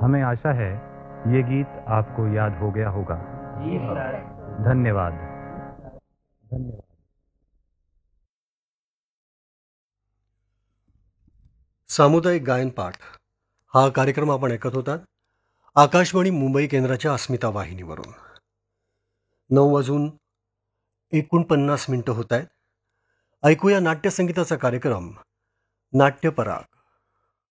हमें आशा है ये गीत आपको याद हो गया होगा। जी सर। धन्यवाद। धन्यवाद। सामुदायिक गायन पाठ हा कार्यक्रम आपण ऐकत होता आकाशवाणी मुंबई केंद्राच्या अस्मिता वाहिनीवरून. 9:49 होत आहेत. ऐकूया नाट्यसंगीताचा कार्यक्रम नाट्यपराग.